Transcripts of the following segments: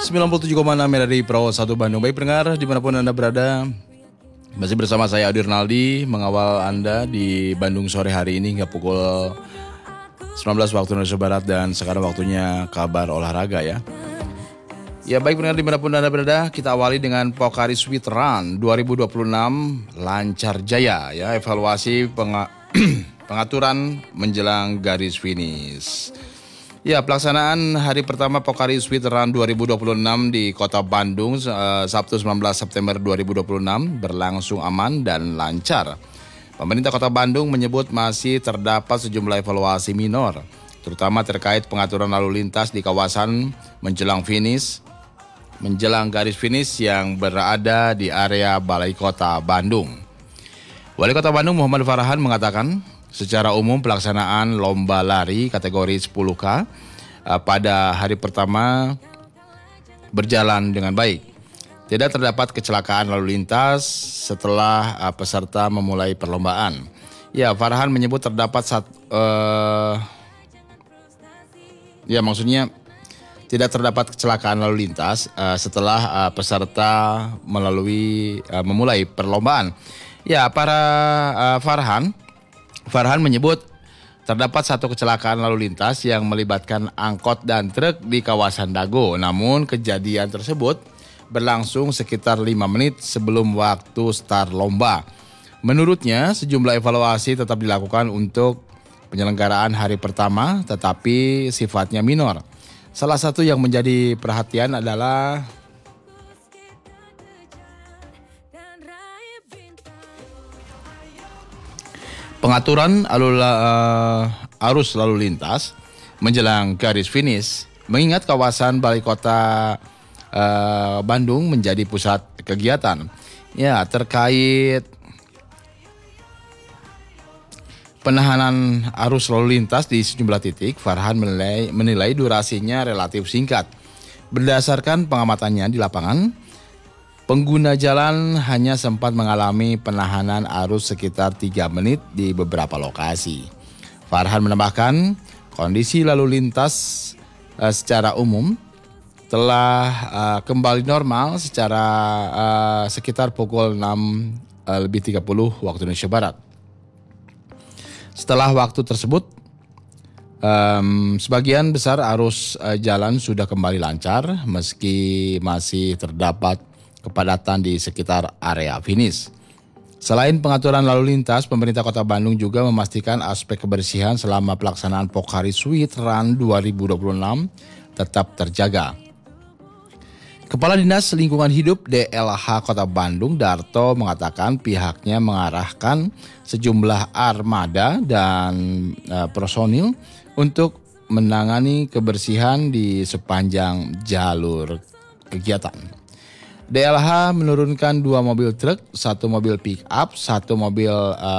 97,6 dari Pro 1 Bandung. Baik pendengar, dimanapun Anda berada, masih bersama saya Adi Rinaldi mengawal Anda di Bandung sore hari ini hingga pukul 19 waktu Indonesia Barat. Dan sekarang waktunya kabar olahraga ya. Ya baik pendengar, dimanapun Anda berada, kita awali dengan Pocari Sweat Run 2026 lancar jaya ya. Evaluasi pengaturan menjelang garis finish. Ya, pelaksanaan hari pertama Pocari Sweat Run 2026 di Kota Bandung Sabtu 19 September 2026 berlangsung aman dan lancar. Pemerintah Kota Bandung menyebut masih terdapat sejumlah evaluasi minor, terutama terkait pengaturan lalu lintas di kawasan menjelang garis finish yang berada di area Balai Kota Bandung. Wali Kota Bandung Muhammad Farhan mengatakan, secara umum pelaksanaan lomba lari kategori 10K pada hari pertama berjalan dengan baik. Tidak terdapat kecelakaan lalu lintas setelah peserta memulai perlombaan. Ya, Farhan menyebut terdapat tidak terdapat kecelakaan lalu lintas setelah peserta memulai perlombaan. Ya, Farhan menyebut terdapat satu kecelakaan lalu lintas yang melibatkan angkot dan truk di kawasan Dago. Namun kejadian tersebut berlangsung sekitar 5 menit sebelum waktu start lomba. Menurutnya sejumlah evaluasi tetap dilakukan untuk penyelenggaraan hari pertama tetapi sifatnya minor. Salah satu yang menjadi perhatian adalah pengaturan arus lalu lintas menjelang garis finish, mengingat kawasan Balai Kota Bandung menjadi pusat kegiatan. Ya, terkait penahanan arus lalu lintas di sejumlah titik, Farhan menilai durasinya relatif singkat. Berdasarkan pengamatannya di lapangan, pengguna jalan hanya sempat mengalami penahanan arus sekitar 3 menit di beberapa lokasi. Farhan menambahkan, kondisi lalu lintas secara umum telah kembali normal sekitar pukul 6:30 waktu Indonesia Barat. Setelah waktu tersebut, sebagian besar arus jalan sudah kembali lancar meski masih terdapat kepadatan di sekitar area finish. Selain pengaturan lalu lintas, pemerintah Kota Bandung juga memastikan aspek kebersihan selama pelaksanaan Pocari Sweat Run 2026 tetap terjaga. Kepala Dinas Lingkungan Hidup DLH Kota Bandung, Darto, mengatakan pihaknya mengarahkan sejumlah armada dan personil untuk menangani kebersihan di sepanjang jalur kegiatan. DLH menurunkan 2 mobil truk, 1 mobil pick up, 1 mobil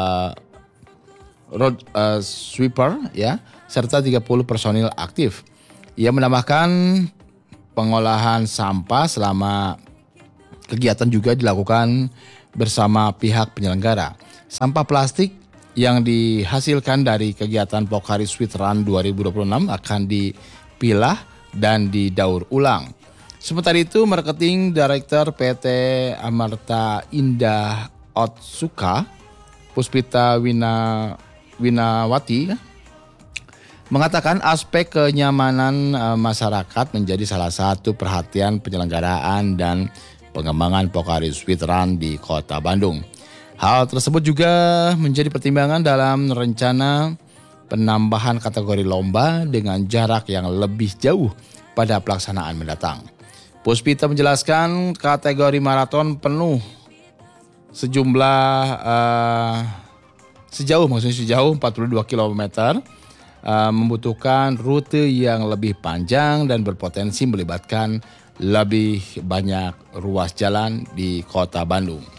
road sweeper, ya, serta 30 personil aktif. Ia menambahkan pengolahan sampah selama kegiatan juga dilakukan bersama pihak penyelenggara. Sampah plastik yang dihasilkan dari kegiatan Pocari Sweat Run 2026 akan dipilah dan didaur ulang. Sementara itu, Marketing Director PT Amarta Indah Otsuka, Puspita Winawati, mengatakan aspek kenyamanan masyarakat menjadi salah satu perhatian penyelenggaraan dan pengembangan Pocari Sweat Run di Kota Bandung. Hal tersebut juga menjadi pertimbangan dalam rencana penambahan kategori lomba dengan jarak yang lebih jauh pada pelaksanaan mendatang. Puspita menjelaskan kategori maraton penuh sejauh 42 km membutuhkan rute yang lebih panjang dan berpotensi melibatkan lebih banyak ruas jalan di Kota Bandung.